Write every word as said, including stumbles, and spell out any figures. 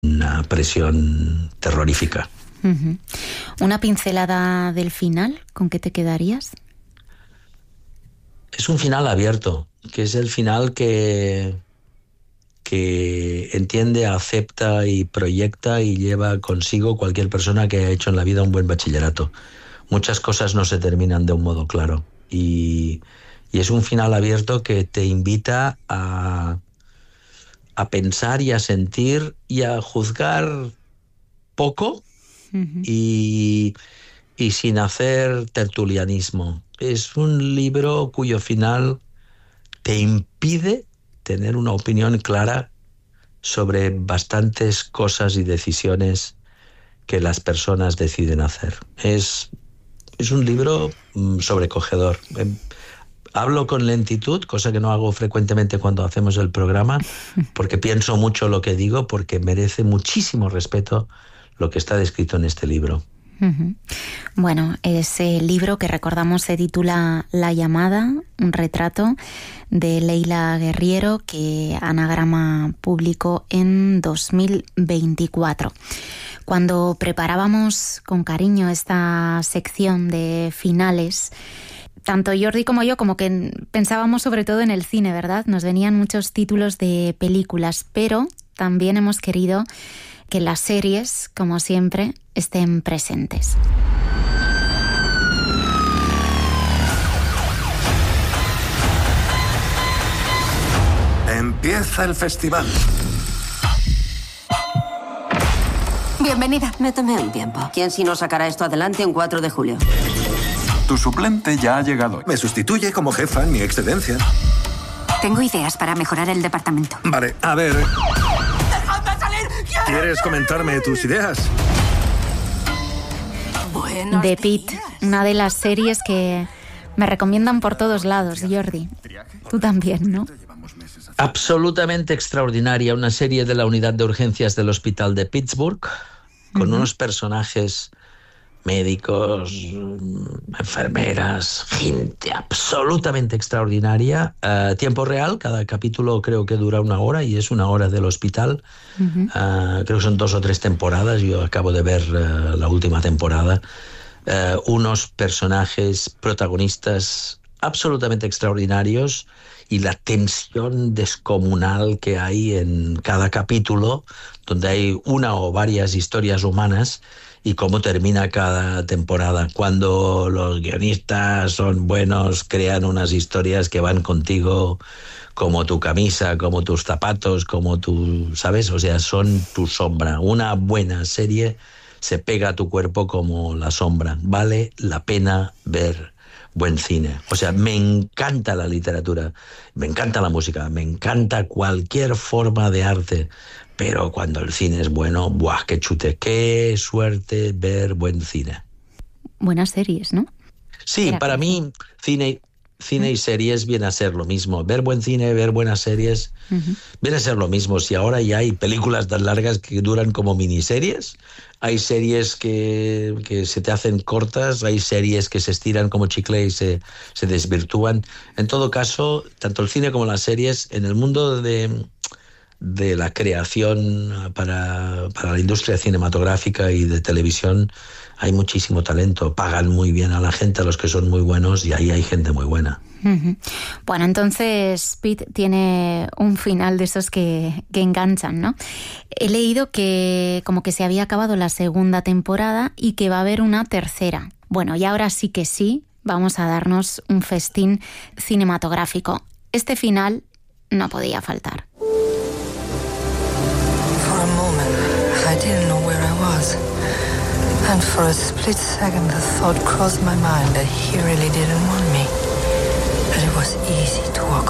una presión terrorífica. Uh-huh. ¿Una pincelada del final? ¿Con qué te quedarías? Es un final abierto, que es el final que, que entiende, acepta y proyecta y lleva consigo cualquier persona que haya hecho en la vida un buen bachillerato. Muchas cosas no se terminan de un modo claro y, y es un final abierto que te invita a, a pensar y a sentir y a juzgar poco uh-huh. y, y sin hacer tertulianismo. Es un libro cuyo final te impide tener una opinión clara sobre bastantes cosas y decisiones que las personas deciden hacer. Es, es un libro mm, sobrecogedor. Eh, hablo con lentitud, cosa que no hago frecuentemente cuando hacemos el programa, porque pienso mucho lo que digo, porque merece muchísimo respeto lo que está descrito en este libro. Uh-huh. Bueno, ese libro que recordamos se titula La llamada, un retrato de Leila Guerriero que Anagrama publicó en dos mil veinticuatro. Cuando preparábamos con cariño esta sección de finales, tanto Jordi como yo como que pensábamos sobre todo en el cine, ¿verdad? Nos venían muchos títulos de películas, pero también hemos querido que las series, como siempre, estén presentes. Empieza el festival. Bienvenida. Me tomé un tiempo. ¿Quién si no sacará esto adelante un cuatro de julio? Tu suplente ya ha llegado. Me sustituye como jefa en mi excedencia. Tengo ideas para mejorar el departamento. Vale, a ver... ¡Déjame salir! ¿Quieres comentarme tus ideas? The Pitt, una de las series que me recomiendan por todos lados, Jordi. Tú también, ¿no? Absolutamente extraordinaria, una serie de la unidad de urgencias del Hospital de Pittsburgh, con uh-huh. unos personajes médicos, enfermeras, gente absolutamente extraordinaria. Uh, tiempo real, cada capítulo creo que dura una hora y es una hora del hospital. Uh-huh. Uh, creo que son dos o tres temporadas, yo acabo de ver uh, la última temporada. Uh, unos personajes protagonistas absolutamente extraordinarios y la tensión descomunal que hay en cada capítulo, donde hay una o varias historias humanas, y cómo termina cada temporada. Cuando los guionistas son buenos, crean unas historias que van contigo como tu camisa, como tus zapatos, como tu, ¿sabes? O sea, son tu sombra. Una buena serie se pega a tu cuerpo como la sombra. Vale la pena ver buen cine. O sea, me encanta la literatura, me encanta la música, me encanta cualquier forma de arte, pero cuando el cine es bueno, ¡buah, qué chute! ¡Qué suerte ver buen cine! Buenas series, ¿no? Sí, Era para mí cine, cine ¿Mm? y series viene a ser lo mismo. Ver buen cine, ver buenas series, uh-huh. viene a ser lo mismo. Si ahora ya hay películas tan largas que duran como miniseries, hay series que, que se te hacen cortas, hay series que se estiran como chicle y se, se desvirtúan. En todo caso, tanto el cine como las series, en el mundo de... de la creación para, para la industria cinematográfica y de televisión, hay muchísimo talento. Pagan muy bien a la gente, a los que son muy buenos, y ahí hay gente muy buena. Uh-huh. Bueno, entonces Pitt tiene un final de esos que, que enganchan, ¿no? He leído que como que se había acabado la segunda temporada y que va a haber una tercera. Bueno, y ahora sí que sí, vamos a darnos un festín cinematográfico. Este final no podía faltar. I didn't know where I was. And for a split second the thought crossed my mind that he really didn't want me. But it was easy to walk